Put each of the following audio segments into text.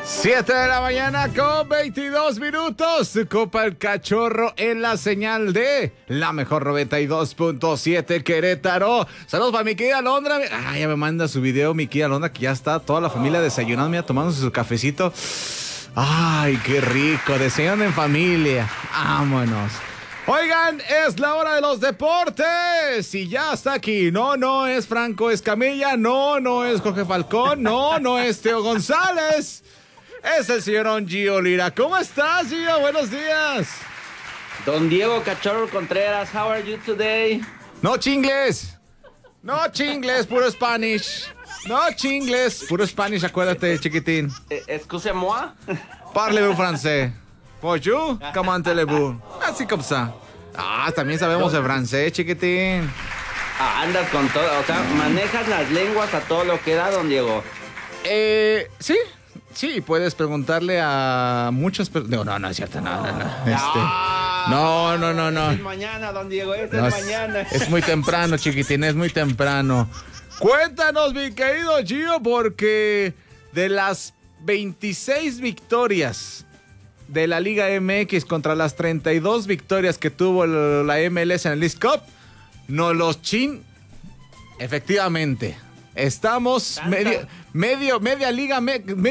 7 de la mañana con 22 minutos. Copa el Cachorro en la señal de la mejor 92.7 Querétaro. Saludos para mi querida Alondra. Ya me manda su video mi querida Alondra, que ya está toda la familia desayunando, mira, tomándose su cafecito. Ay, qué rico, desayunando en familia. Vámonos. Oigan, es la hora de los deportes y ya está aquí. No es Franco Escamilla, no es Jorge Falcón, no es Teo González. Es el señor Gio Lira. ¿Cómo estás, Gio? Buenos días. Don Diego Cachorro Contreras, how are you today? No chingles, puro Spanish. No chingles, puro Spanish, acuérdate, chiquitín. Excusez-moi. Parlez-vous français. Bonjour, comment allez-vous? Así como está. También sabemos el francés, chiquitín. Andas con todo, o sea, manejas las lenguas a todo lo que da, don Diego. Sí, puedes preguntarle a muchas personas. No, es cierto, no. No. Es mañana, don Diego, es mañana. Es muy temprano, chiquitín, es muy temprano. Cuéntanos, mi querido Gio, porque de las 26 victorias de la Liga MX contra las 32 victorias que tuvo la MLS en el Leagues Cup, no los chin, efectivamente. Estamos media liga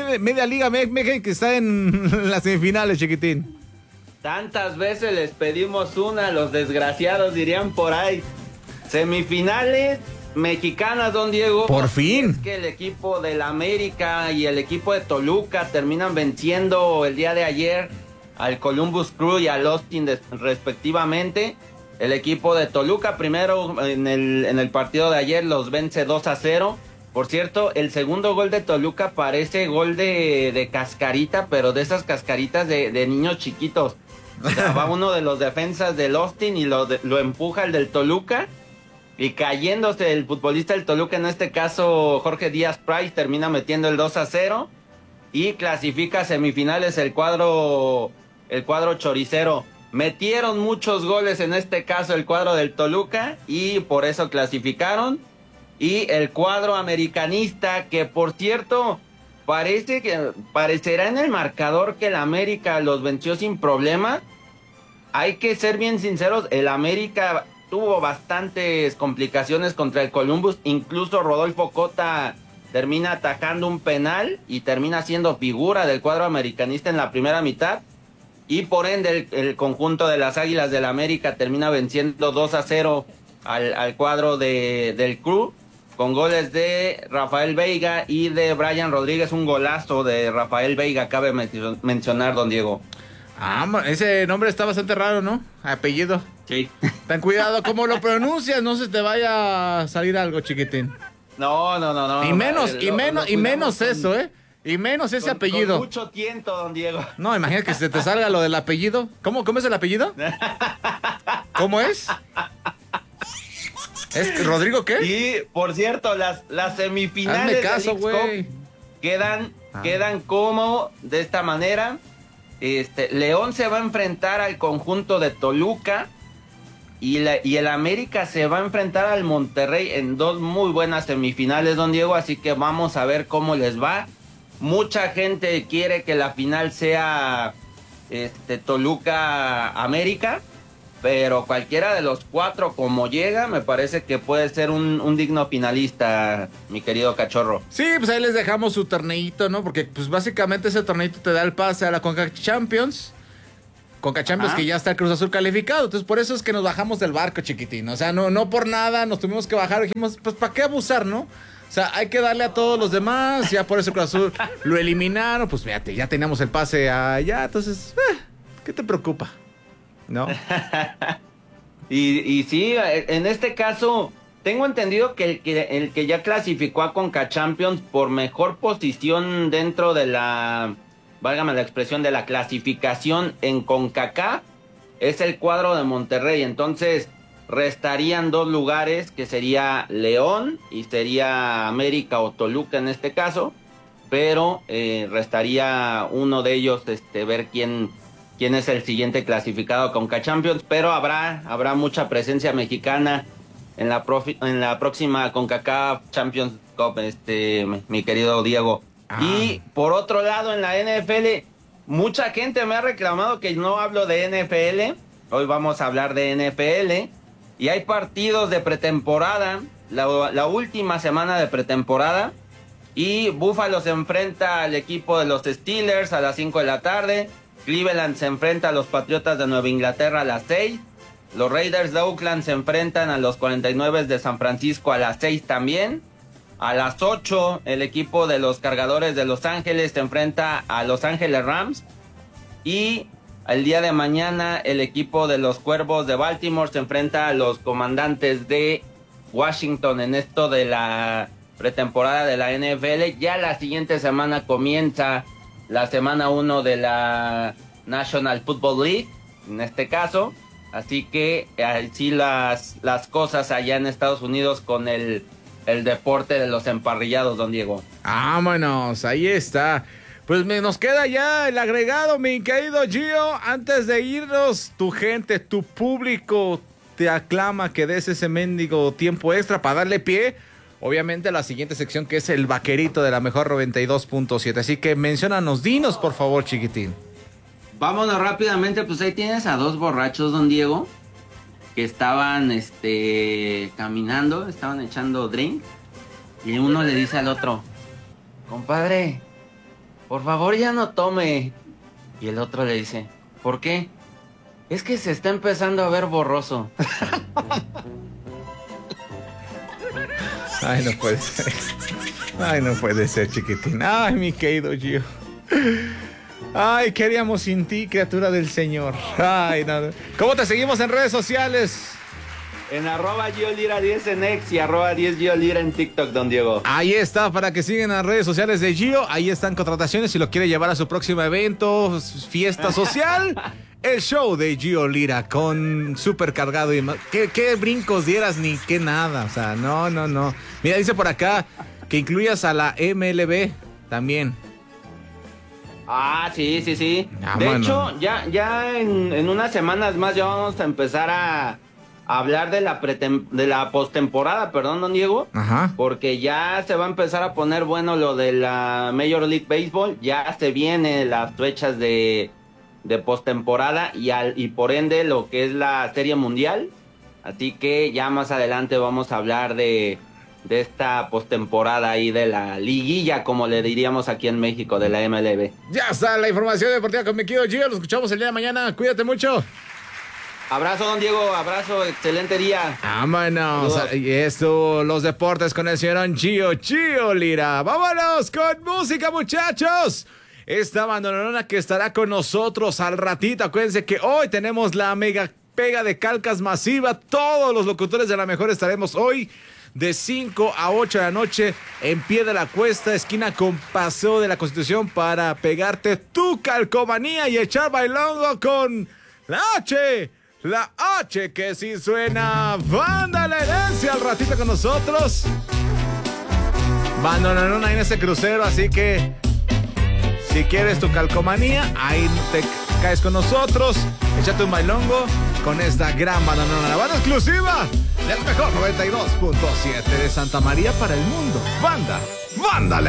que está en las semifinales, chiquitín. Tantas veces les pedimos una, los desgraciados dirían por ahí. Semifinales mexicanas, don Diego. Por fin. Es que el equipo del América y el equipo de Toluca terminan venciendo el día de ayer al Columbus Crew y al Austin respectivamente. El equipo de Toluca primero en el partido de ayer los vence 2-0. Por cierto, el segundo gol de Toluca parece gol de cascarita, pero de esas cascaritas de niños chiquitos. O sea, va uno de los defensas del Austin y lo empuja el del Toluca. Y cayéndose el futbolista del Toluca, en este caso Jorge Díaz Price, termina metiendo el 2-0 y clasifica a semifinales el cuadro choricero. Metieron muchos goles en este caso el cuadro del Toluca y por eso clasificaron. Y el cuadro americanista, que por cierto parecerá en el marcador que el América los venció sin problema. Hay que ser bien sinceros, el América tuvo bastantes complicaciones contra el Columbus. Incluso Rodolfo Cota termina atajando un penal y termina siendo figura del cuadro americanista en la primera mitad. Y por ende el conjunto de las Águilas del América termina venciendo 2-0 al cuadro del Crew, con goles de Rafael Veiga y de Brian Rodríguez. Un golazo de Rafael Veiga, cabe mencionar, don Diego. Ese nombre está bastante raro, ¿no? Apellido. Sí. Ten cuidado cómo lo pronuncias, no se te vaya a salir algo, chiquitín. No. Y menos eso, ¿eh? Y menos ese apellido. Con mucho tiento, don Diego. No, imagínate que se te salga lo del apellido. ¿Cómo es el apellido? ¿Cómo es? ¿Es Rodrigo qué? Y, por cierto, las semifinales de Leagues Cup quedan como de esta manera. León se va a enfrentar al conjunto de Toluca y el América se va a enfrentar al Monterrey en dos muy buenas semifinales, don Diego, así que vamos a ver cómo les va. Mucha gente quiere que la final sea Toluca América, pero cualquiera de los cuatro como llega, me parece que puede ser un digno finalista, mi querido Cachorro. Sí, pues ahí les dejamos su torneito, ¿no? Porque pues básicamente ese torneito te da el pase a la Conca Champions. Conca Champions, que ya está el Cruz Azul calificado. Entonces por eso es que nos bajamos del barco, chiquitín. O sea, no por nada nos tuvimos que bajar. Dijimos, pues ¿para qué abusar, no? O sea, hay que darle a todos los demás. Ya por eso el Cruz Azul lo eliminaron. Pues fíjate, ya teníamos el pase allá. Entonces, ¿qué te preocupa? ¿No? y sí, en este caso tengo entendido que el que ya clasificó a Conca Champions por mejor posición dentro de válgame la expresión, de la clasificación en CONCACAF es el cuadro de Monterrey. Entonces restarían dos lugares, que sería León y sería América o Toluca en este caso, pero restaría uno de ellos, ver quién es el siguiente clasificado con Conca Champions, pero habrá mucha presencia mexicana en la próxima CONCACAF Champions Cup, mi querido Diego. Y por otro lado, en la NFL, mucha gente me ha reclamado que no hablo de NFL. Hoy vamos a hablar de NFL. Y hay partidos de pretemporada, la última semana de pretemporada. Y Buffalo se enfrenta al equipo de los Steelers a las 5 de la tarde. Cleveland se enfrenta a los Patriotas de Nueva Inglaterra a las 6. Los Raiders de Oakland se enfrentan a los 49 de San Francisco a las 6 también. A las 8 el equipo de los Cargadores de Los Ángeles se enfrenta a Los Ángeles Rams. Y el día de mañana el equipo de los Cuervos de Baltimore se enfrenta a los Comandantes de Washington en esto de la pretemporada de la NFL. Ya la siguiente semana comienza la semana 1 de la National Football League, en este caso. Así que así las cosas allá en Estados Unidos con el deporte de los emparrillados, don Diego. Vámonos, ahí está. Pues nos queda ya el agregado, mi querido Gio. Antes de irnos, tu gente, tu público te aclama que des ese mendigo tiempo extra para darle pie, obviamente, a la siguiente sección, que es el vaquerito de la mejor 92.7. Así que menciónanos, dinos por favor, chiquitín. Vámonos rápidamente, pues ahí tienes a dos borrachos, don Diego, que estaban caminando, estaban echando drink, y uno le dice al otro: compadre, por favor ya no tome. Y el otro le dice: ¿por qué? Es que se está empezando a ver borroso. Ay, no puede ser. Ay, no puede ser, chiquitín. Ay, mi querido Gio. Ay, ¿qué haríamos sin ti, criatura del Señor? Ay, nada. ¿Cómo te seguimos en redes sociales? En @GioLira10 en X y @10GioLira en TikTok, don Diego. Ahí está, para que sigan las redes sociales de Gio. Ahí están contrataciones si lo quiere llevar a su próximo evento, fiesta social. El show de Gio Lira con súper cargado y más. ¿Qué brincos dieras ni qué nada? O sea, no. Mira, dice por acá que incluyas a la MLB también. Ah, sí. Ah, de bueno. hecho, ya en unas semanas más ya vamos a empezar a hablar de la postemporada, perdón, don Diego. Ajá. Porque ya se va a empezar a poner bueno lo de la Major League Baseball. Ya se vienen las fechas de postemporada y por ende lo que es la Serie Mundial. Así que ya más adelante vamos a hablar de esta postemporada ahí de la liguilla, como le diríamos aquí en México, de la MLB. Ya está la información deportiva con mi querido Gio. Lo escuchamos el día de mañana. Cuídate mucho. Abrazo, don Diego. Abrazo. Excelente día. Vámonos. Saludos. Y esto, los deportes con el señor Gio Lira. Vámonos con música, muchachos. Esta bandolona que estará con nosotros al ratito. Acuérdense que hoy tenemos la mega pega de calcas masiva. Todos los locutores de la mejor estaremos hoy de 5 a 8 de la noche en Pie de la Cuesta, esquina con Paseo de la Constitución, para pegarte tu calcomanía y echar bailongo con la H. La H que sí suena. Banda La Herencia al ratito con nosotros. Bandolona en ese crucero, así que si quieres tu calcomanía, ahí te caes con nosotros. Échate un bailongo con esta gran bandolona, la banda exclusiva del mejor 92.7 de Santa María para el mundo. Banda La